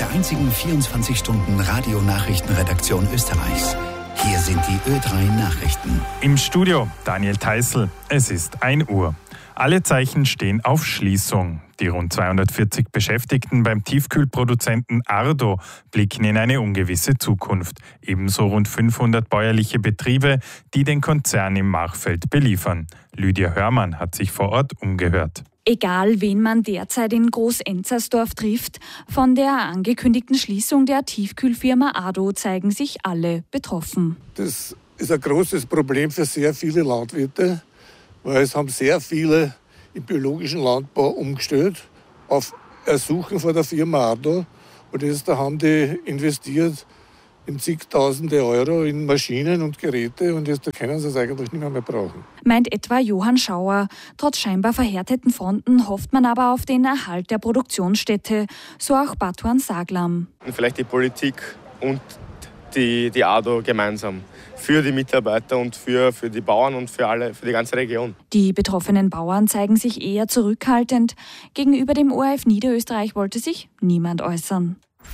der einzigen 24-Stunden-Radio-Nachrichtenredaktion Österreichs. Hier sind die Ö3 Nachrichten. Im Studio Daniel Theißl. Es ist 1 Uhr. Alle Zeichen stehen auf Schließung. Die rund 240 Beschäftigten beim Tiefkühlproduzenten Ardo blicken in eine ungewisse Zukunft. Ebenso rund 500 bäuerliche Betriebe, die den Konzern im Machfeld beliefern. Lydia Hörmann hat sich vor Ort umgehört. Egal, wen man derzeit in Groß-Enzersdorf trifft, von der angekündigten Schließung der Tiefkühlfirma Ardo zeigen sich alle betroffen. Das ist ein großes Problem für sehr viele Landwirte, weil es haben sehr viele im biologischen Landbau umgestellt auf Ersuchen von der Firma Ardo. Und jetzt haben die investiert in zigtausende Euro in Maschinen und Geräte und jetzt können sie es eigentlich nicht mehr brauchen. Meint etwa Johann Schauer. Trotz scheinbar verhärteten Fronten hofft man aber auf den Erhalt der Produktionsstätte, so auch Batuan Saglam. Und vielleicht die Politik und die Ardo gemeinsam. Für die Mitarbeiter und für die Bauern und für die ganze Region. Die betroffenen Bauern zeigen sich eher zurückhaltend. Gegenüber dem ORF Niederösterreich wollte sich niemand äußern.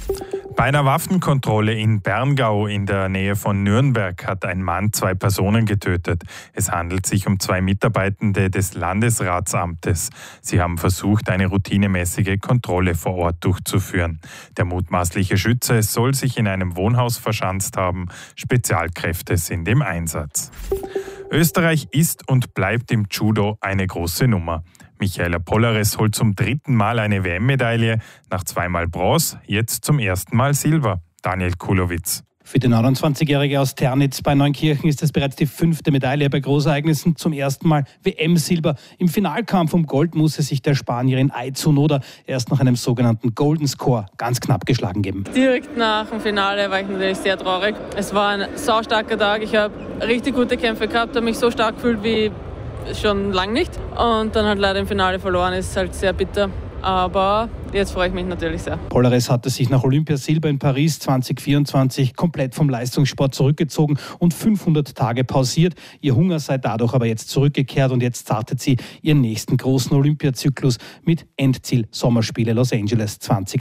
Bei einer Waffenkontrolle in Berngau in der Nähe von Nürnberg hat ein Mann 2 Personen getötet. Es handelt sich um 2 Mitarbeitende des Landesratsamtes. Sie haben versucht, eine routinemäßige Kontrolle vor Ort durchzuführen. Der mutmaßliche Schütze soll sich in einem Wohnhaus verschanzt haben. Spezialkräfte sind im Einsatz. Österreich ist und bleibt im Judo eine große Nummer. Michaela Pollares holt zum 3. Mal eine WM-Medaille, nach 2-mal Bronze, jetzt zum 1. Mal Silber. Daniel Kulowitz. Für die 29-Jährige aus Ternitz bei Neunkirchen ist es bereits die 5. Medaille bei Großereignissen, zum 1. Mal WM-Silber. Im Finalkampf um Gold musste sich der Spanierin Ai Tsunoda erst nach einem sogenannten Golden Score ganz knapp geschlagen geben. Direkt nach dem Finale war ich natürlich sehr traurig. Es war ein saustarker Tag. Ich habe richtig gute Kämpfe gehabt, habe mich so stark gefühlt wie schon lange nicht. Und dann halt leider im Finale verloren, ist halt sehr bitter. Aber jetzt freue ich mich natürlich sehr. Pollares hatte sich nach Olympiasilber in Paris 2024 komplett vom Leistungssport zurückgezogen und 500 Tage pausiert. Ihr Hunger sei dadurch aber jetzt zurückgekehrt und jetzt startet sie ihren nächsten großen Olympiazyklus mit Endziel Sommerspiele Los Angeles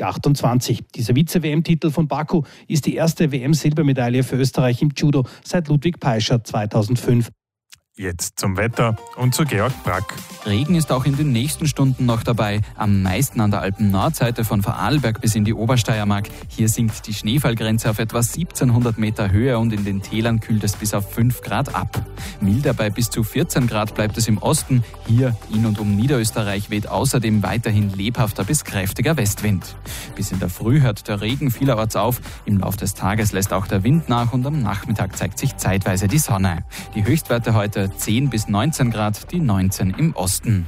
2028. Dieser Vize-WM-Titel von Baku ist die erste WM-Silbermedaille für Österreich im Judo seit Ludwig Peischer 2005. Jetzt zum Wetter und zu Georg Brack. Regen ist auch in den nächsten Stunden noch dabei. Am meisten an der Alpen-Nordseite von Vorarlberg bis in die Obersteiermark. Hier sinkt die Schneefallgrenze auf etwa 1700 Meter Höhe und in den Tälern kühlt es bis auf 5 Grad ab. Milder bei bis zu 14 Grad bleibt es im Osten. Hier in und um Niederösterreich weht außerdem weiterhin lebhafter bis kräftiger Westwind. Bis in der Früh hört der Regen vielerorts auf. Im Laufe des Tages lässt auch der Wind nach und am Nachmittag zeigt sich zeitweise die Sonne. Die Höchstwerte heute 10 bis 19 Grad, die 19 im Osten.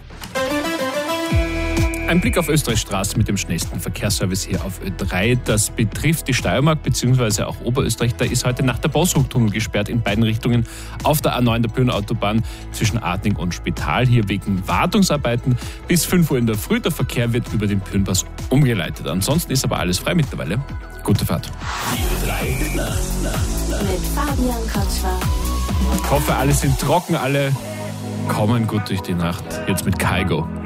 Ein Blick auf Österreichs Straßen mit dem schnellsten Verkehrsservice hier auf Ö3. Das betrifft die Steiermark bzw. auch Oberösterreich. Da ist heute Nacht der Bosruchtunnel gesperrt in beiden Richtungen auf der A9 der Böhnenautobahn zwischen Adning und Spital. Hier wegen Wartungsarbeiten bis 5 Uhr in der Früh. Der Verkehr wird über den Pöhnpass umgeleitet. Ansonsten ist aber alles frei mittlerweile. Gute Fahrt. Die Ö3 mit Fabian Kotschwar. Ich hoffe, alle sind trocken, alle kommen gut durch die Nacht. Jetzt mit Kaigo.